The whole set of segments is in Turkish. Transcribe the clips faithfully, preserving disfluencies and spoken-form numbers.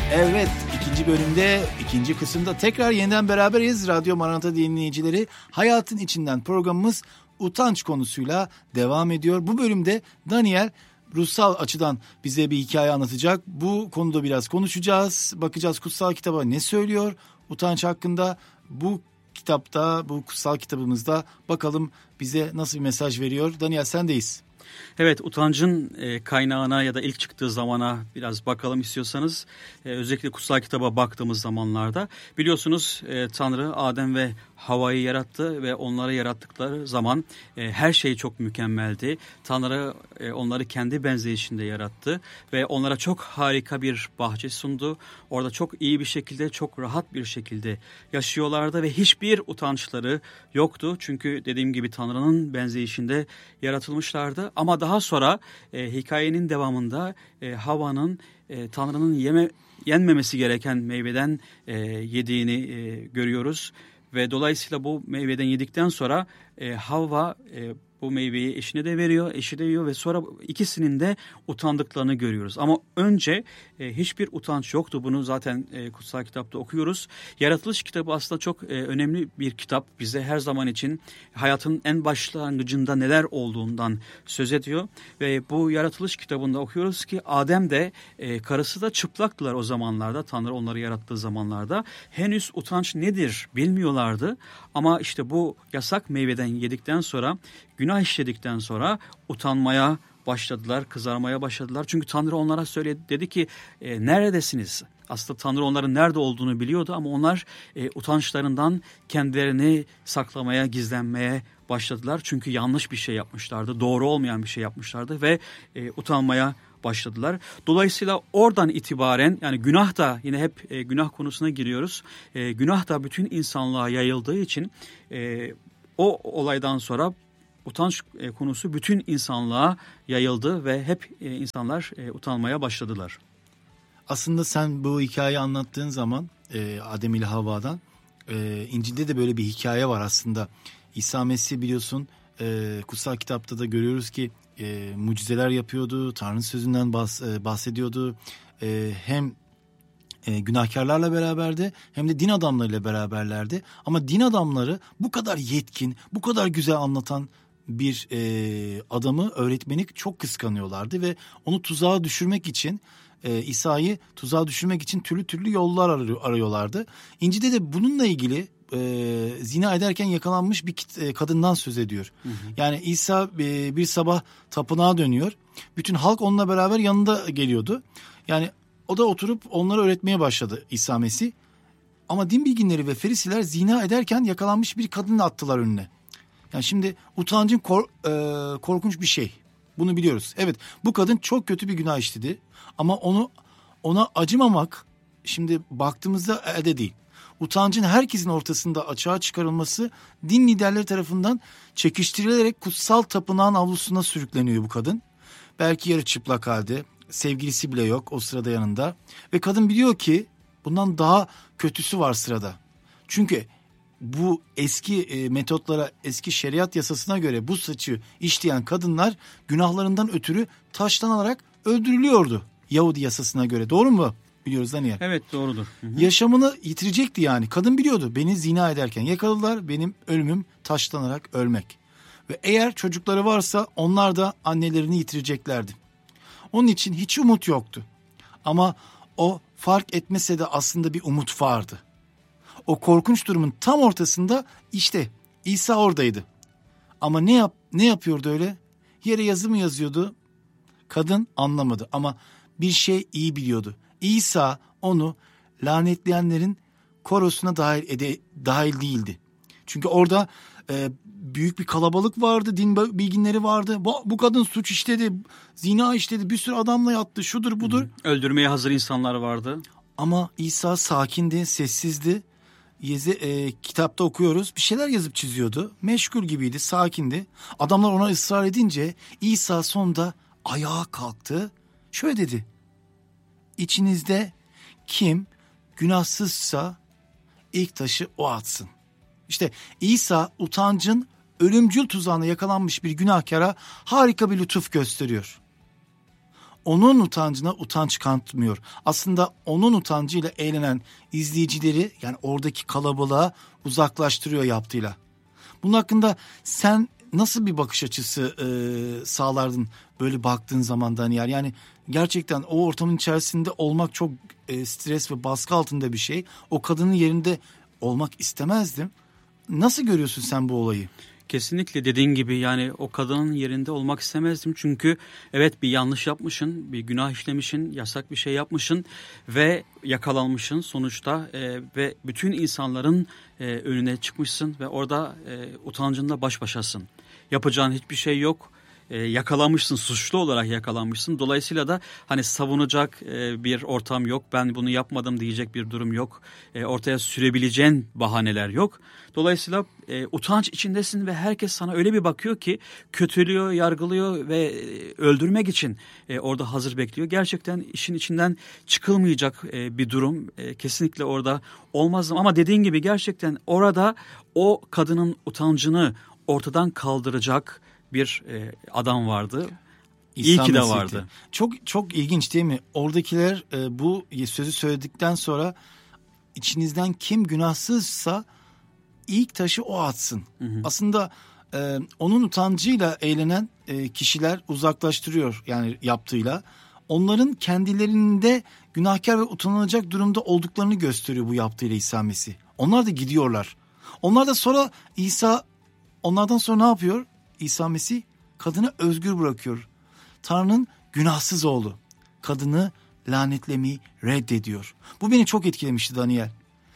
Evet, ikinci bölümde, ikinci kısımda tekrar yeniden beraberiz. Radyo Maranatha dinleyicileri, Hayatın İçinden programımız utanç konusuyla devam ediyor. Bu bölümde Daniel ruhsal açıdan bize bir hikaye anlatacak. Bu konuda biraz konuşacağız. Bakacağız kutsal kitaba ne söylüyor utanç hakkında. Bu kitapta, bu kutsal kitabımızda bakalım bize nasıl bir mesaj veriyor. Daniel, sendeyiz. Evet, utancın e, kaynağına ya da ilk çıktığı zamana biraz bakalım istiyorsanız. E, özellikle kutsal kitaba baktığımız zamanlarda biliyorsunuz e, Tanrı Adem ve Havva'yı yarattı ve onları yarattıkları zaman e, her şey çok mükemmeldi. Tanrı e, onları kendi benzeyişinde yarattı ve onlara çok harika bir bahçe sundu. Orada çok iyi bir şekilde, çok rahat bir şekilde yaşıyorlardı ve hiçbir utançları yoktu. Çünkü dediğim gibi Tanrı'nın benzeyişinde yaratılmışlardı. Ama daha sonra e, hikayenin devamında e, Havva'nın e, Tanrı'nın yeme, yenmemesi gereken meyveden e, yediğini e, görüyoruz. Ve dolayısıyla bu meyveden yedikten sonra e, Havva e, bu meyveyi eşine de veriyor, eşi de yiyor ve sonra ikisinin de utandıklarını görüyoruz. Ama önce e, hiçbir utanç yoktu. Bunu zaten e, kutsal kitapta okuyoruz. Yaratılış kitabı aslında çok e, önemli bir kitap. Bize her zaman için hayatın en başlangıcında neler olduğundan söz ediyor. Ve bu yaratılış kitabında okuyoruz ki Adem de e, karısı da çıplaktılar o zamanlarda. Tanrı onları yarattığı zamanlarda. Henüz utanç nedir bilmiyorlardı. Ama işte bu yasak meyveden yedikten sonra, günah işledikten sonra utanmaya başladılar, kızarmaya başladılar. Çünkü Tanrı onlara söyledi, dedi ki e, neredesiniz? Aslında Tanrı onların nerede olduğunu biliyordu ama onlar e, utançlarından kendilerini saklamaya, gizlenmeye başladılar. Çünkü yanlış bir şey yapmışlardı, doğru olmayan bir şey yapmışlardı ve e, utanmaya başladılar. Dolayısıyla oradan itibaren, yani günah da yine hep e, günah konusuna giriyoruz. E, günah da bütün insanlığa yayıldığı için e, o olaydan sonra utanç e, konusu bütün insanlığa yayıldı ve hep e, insanlar e, utanmaya başladılar. Aslında sen bu hikayeyi anlattığın zaman e, Adem ile Havva'dan e, İncil'de de böyle bir hikaye var aslında. İsa Mesih biliyorsun e, kutsal kitapta da görüyoruz ki e, mucizeler yapıyordu, Tanrı'nın sözünden bahs- e, bahsediyordu. E, hem e, günahkarlarla beraberdi hem de din adamlarıyla beraberlerdi. Ama din adamları bu kadar yetkin, bu kadar güzel anlatan bir e, adamı, öğretmeni çok kıskanıyorlardı ve onu tuzağa düşürmek için, e, İsa'yı tuzağa düşürmek için türlü türlü yollar arıyor, arıyorlardı. İncil'de de bununla ilgili e, zina ederken yakalanmış bir e, kadından söz ediyor. Hı hı. Yani İsa e, bir sabah tapınağa dönüyor. Bütün halk onunla beraber yanında geliyordu. Yani o da oturup onları öğretmeye başladı İsa Mesih. Ama din bilginleri ve ferisiler zina ederken yakalanmış bir kadını attılar önüne. Yani şimdi utancın kor, e, korkunç bir şey. Bunu biliyoruz. Evet, bu kadın çok kötü bir günah işledi. Ama onu ona acımamak şimdi baktığımızda elde değil. Utancın herkesin ortasında açığa çıkarılması din liderleri tarafından çekiştirilerek kutsal tapınağın avlusuna sürükleniyor bu kadın. Belki yarı çıplak halde, sevgilisi bile yok o sırada yanında. Ve kadın biliyor ki bundan daha kötüsü var sırada. Çünkü bu eski e, metotlara, eski şeriat yasasına göre bu suçu işleyen kadınlar günahlarından ötürü taşlanarak öldürülüyordu Yahudi yasasına göre. Doğru mu? Biliyoruz Daniel. Evet, doğrudur. Hı hı. Yaşamını yitirecekti yani. Kadın biliyordu, beni zina ederken yakaladılar, benim ölümüm taşlanarak ölmek. Ve eğer çocukları varsa onlar da annelerini yitireceklerdi. Onun için hiç umut yoktu. Ama o fark etmese de aslında bir umut vardı. O korkunç durumun tam ortasında işte İsa oradaydı. Ama ne yap ne yapıyordu öyle? Yere yazı mı yazıyordu? Kadın anlamadı ama bir şey iyi biliyordu. İsa onu lanetleyenlerin korosuna dahil, ede, dahil değildi. Çünkü orada e, büyük bir kalabalık vardı, din bilginleri vardı. Bu, bu kadın suç işledi, zina işledi, bir sürü adamla yattı, şudur budur. Hı hı. Öldürmeye hazır insanlar vardı. Ama İsa sakindi, sessizdi. Yezi, e, kitapta okuyoruz, bir şeyler yazıp çiziyordu. Meşgul gibiydi, sakindi. Adamlar ona ısrar edince İsa sonunda ayağa kalktı. Şöyle dedi: İçinizde kim günahsızsa ilk taşı o atsın. İşte İsa utancın ölümcül tuzağına yakalanmış bir günahkara harika bir lütuf gösteriyor. onun utancına utanç katmıyor. Aslında onun utancıyla eğlenen izleyicileri, yani oradaki kalabalığa uzaklaştırıyor yaptığıyla. Bunun hakkında sen nasıl bir bakış açısı e, sağlardın böyle baktığın zaman Daniel? Yani gerçekten o ortamın içerisinde olmak çok e, stres ve baskı altında bir şey. O kadının yerinde olmak istemezdim. Nasıl görüyorsun sen bu olayı? Kesinlikle dediğin gibi, yani o kadının yerinde olmak istemezdim. Çünkü evet, bir yanlış yapmışsın, bir günah işlemişsin, yasak bir şey yapmışsın ve yakalanmışsın sonuçta e, ve bütün insanların e, önüne çıkmışsın ve orada e, utancınla baş başasın. Yapacağın hiçbir şey yok. E, yakalanmışsın, suçlu olarak yakalanmışsın. Dolayısıyla da hani savunacak e, bir ortam yok. Ben bunu yapmadım diyecek bir durum yok. E, ortaya sürebileceğin bahaneler yok. Dolayısıyla e, utanç içindesin ve herkes sana öyle bir bakıyor ki kötülüyor, yargılıyor ve e, öldürmek için e, orada hazır bekliyor. Gerçekten işin içinden çıkılmayacak e, bir durum. E, kesinlikle orada olmazdım. Ama dediğin gibi gerçekten orada o kadının utancını ortadan kaldıracak bir e, adam vardı. İyi İsa ki de Mesih'ti. vardı. Çok çok ilginç değil mi? Oradakiler e, bu sözü söyledikten sonra içinizden kim günahsızsa ilk taşı o atsın. Hı hı. Aslında e, onun utancıyla eğlenen e, kişiler uzaklaştırıyor yani yaptığıyla. Onların kendilerinde günahkar ve utanılacak durumda olduklarını gösteriyor bu yaptığıyla İsa Mesih. Onlar da gidiyorlar. Onlar da sonra İsa onlardan sonra ne yapıyor? İsa Mesih kadını özgür bırakıyor. Tanrı'nın günahsız oğlu kadını lanetlemeyi reddediyor. Bu beni çok etkilemişti Daniel.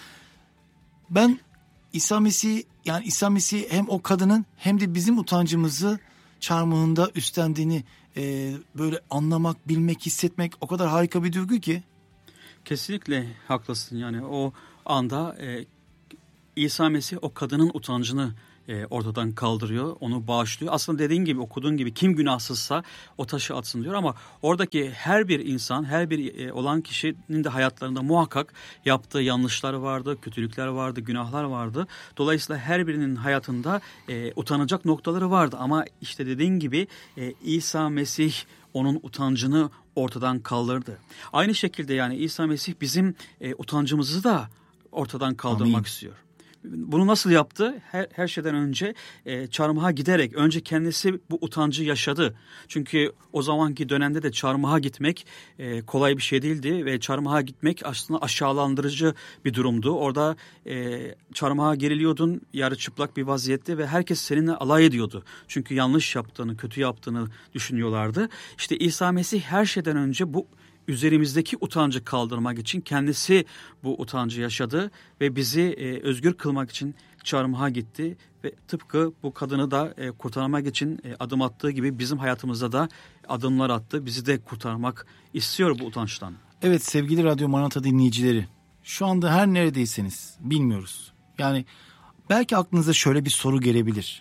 Ben İsa Mesih, yani İsa Mesih hem o kadının hem de bizim utancımızı çarmıhında üstlendiğini e, böyle anlamak, bilmek, hissetmek o kadar harika bir duygu ki. Kesinlikle haklısın. Yani o anda e, İsa Mesih o kadının utancını E, ortadan kaldırıyor, onu bağışlıyor. Aslında dediğin gibi, okuduğun gibi kim günahsızsa o taşı atsın diyor ama oradaki her bir insan, her bir e, olan kişinin de hayatlarında muhakkak yaptığı yanlışlar vardı, kötülükler vardı, günahlar vardı. Dolayısıyla her birinin hayatında e, utanacak noktaları vardı ama işte dediğin gibi e, İsa Mesih onun utancını ortadan kaldırdı. Aynı şekilde yani İsa Mesih bizim e, utancımızı da ortadan kaldırmak Amin. istiyor. Bunu nasıl yaptı? Her, her şeyden önce e, çarmıha giderek önce kendisi bu utancı yaşadı. Çünkü o zamanki dönemde de çarmıha gitmek e, kolay bir şey değildi ve çarmıha gitmek aslında aşağılandırıcı bir durumdu. Orada e, çarmıha geriliyordun yarı çıplak bir vaziyette ve herkes seninle alay ediyordu. Çünkü yanlış yaptığını, kötü yaptığını düşünüyorlardı. İşte İsa Mesih her şeyden önce bu üzerimizdeki utancı kaldırmak için kendisi bu utancı yaşadı ve bizi e, özgür kılmak için çarmıha gitti ve tıpkı bu kadını da e, kurtarmak için e, adım attığı gibi bizim hayatımızda da adımlar attı. Bizi de kurtarmak istiyor bu utançtan. Evet sevgili Radyo Maranatha dinleyicileri, şu anda her neredeyseniz bilmiyoruz. Yani belki aklınıza şöyle bir soru gelebilir.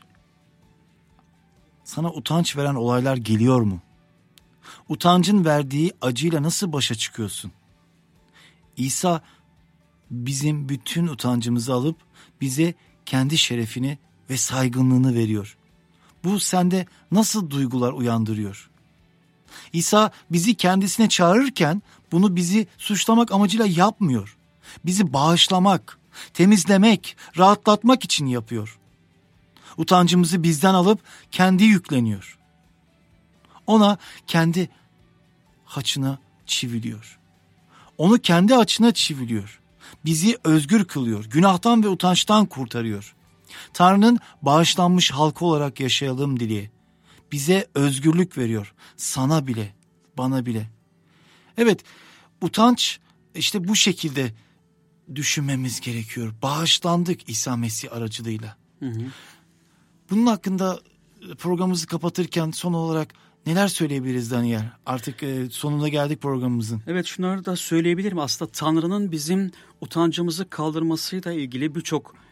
Sana utanç veren olaylar geliyor mu? Utancın verdiği acıyla nasıl başa çıkıyorsun? İsa bizim bütün utancımızı alıp bize kendi şerefini ve saygınlığını veriyor. Bu sende nasıl duygular uyandırıyor? İsa bizi kendisine çağırırken bunu bizi suçlamak amacıyla yapmıyor. Bizi bağışlamak, temizlemek, rahatlatmak için yapıyor. Utancımızı bizden alıp kendi yükleniyor. Ona kendi haçına çiviliyor. Onu kendi haçına çiviliyor. Bizi özgür kılıyor. Günahtan ve utançtan kurtarıyor. Tanrı'nın bağışlanmış halkı olarak yaşayalım diye bize özgürlük veriyor. Sana bile, bana bile. Evet, utanç işte bu şekilde düşünmemiz gerekiyor. Bağışlandık İsa Mesih aracılığıyla. Hı hı. Bunun hakkında programımızı kapatırken son olarak neler söyleyebiliriz Daniel? Artık e, sonuna geldik programımızın. Evet, şunları da söyleyebilirim. Aslında Tanrı'nın bizim utancımızı kaldırmasıyla ilgili birçok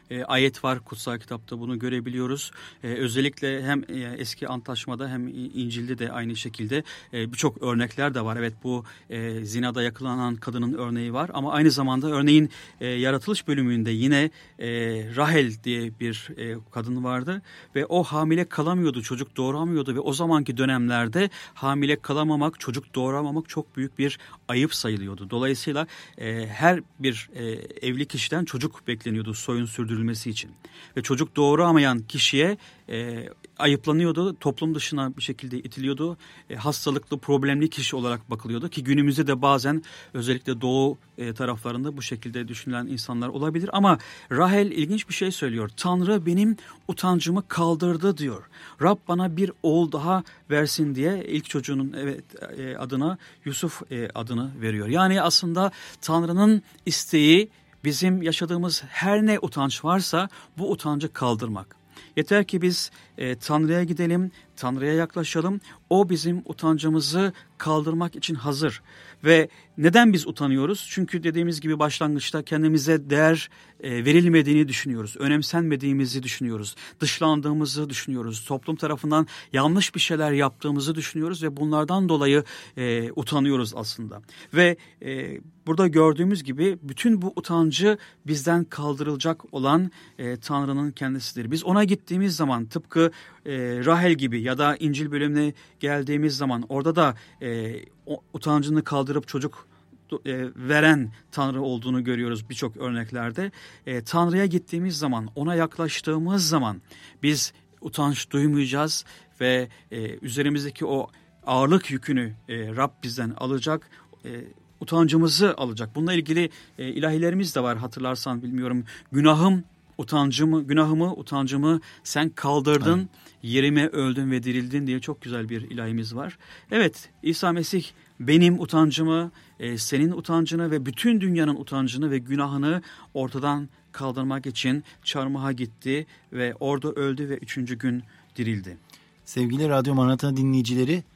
e, ayet var kutsal kitapta, bunu görebiliyoruz. E, özellikle hem e, eski antlaşmada hem İncil'de de aynı şekilde e, birçok örnekler de var. Evet, bu e, zinada yakalanan kadının örneği var ama aynı zamanda örneğin e, yaratılış bölümünde yine e, Rahel diye bir e, kadın vardı ve o hamile kalamıyordu, çocuk doğuramıyordu ve o zamanki dönemlerde hamile kalamamak, çocuk doğuramamak çok büyük bir ayıp sayılıyordu. Dolayısıyla e, her bir e, evli kişiden çocuk bekleniyordu soyun sürdürülmesi için ve çocuk doğuramayan kişiye e, ayıplanıyordu, toplum dışına bir şekilde itiliyordu, e, hastalıklı, problemli kişi olarak bakılıyordu ki günümüzde de bazen özellikle doğu e, taraflarında bu şekilde düşünülen insanlar olabilir. Ama Rahel ilginç bir şey söylüyor. Tanrı benim utancımı kaldırdı diyor. Rab bana bir oğul daha versin diye ilk çocuğunun evet e, adına Yusuf e, adını veriyor. Yani aslında Tanrı'nın isteği bizim yaşadığımız her ne utanç varsa bu utancı kaldırmak. Yeter ki biz e, Tanrı'ya gidelim, Tanrı'ya yaklaşalım. O bizim utancımızı kaldırmak için hazır. Ve neden biz utanıyoruz? Çünkü dediğimiz gibi başlangıçta kendimize değer e, verilmediğini düşünüyoruz. Önemsenmediğimizi düşünüyoruz. Dışlandığımızı düşünüyoruz. Toplum tarafından yanlış bir şeyler yaptığımızı düşünüyoruz ve bunlardan dolayı e, utanıyoruz aslında. Ve e, burada gördüğümüz gibi bütün bu utancı bizden kaldırılacak olan e, Tanrı'nın kendisidir. Biz ona gittiğimiz zaman tıpkı e, Rahel gibi ya da İncil bölümüne geldiğimiz zaman orada da e, o, utancını kaldırıp çocuk e, veren Tanrı olduğunu görüyoruz birçok örneklerde. E, Tanrı'ya gittiğimiz zaman, ona yaklaştığımız zaman biz utanç duymayacağız ve e, üzerimizdeki o ağırlık yükünü e, Rab bizden alacak, e, utancımızı alacak. Bununla ilgili e, ilahilerimiz de var, hatırlarsan bilmiyorum. Günahım, utancımı, günahımı, utancımı sen kaldırdın, evet. Yerime öldün ve dirildin diye çok güzel bir ilahimiz var. Evet, İsa Mesih benim utancımı, e, senin utancını ve bütün dünyanın utancını ve günahını ortadan kaldırmak için çarmıha gitti ve orada öldü ve üçüncü gün dirildi. Sevgili Radyo Maranatha dinleyicileri,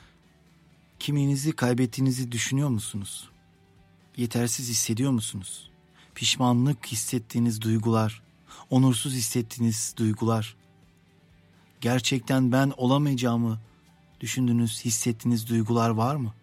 kimliğinizi kaybettiğinizi düşünüyor musunuz? Yetersiz hissediyor musunuz? Pişmanlık hissettiğiniz duygular, onursuz hissettiğiniz duygular, gerçekten ben olamayacağımı düşündüğünüz, hissettiğiniz duygular var mı?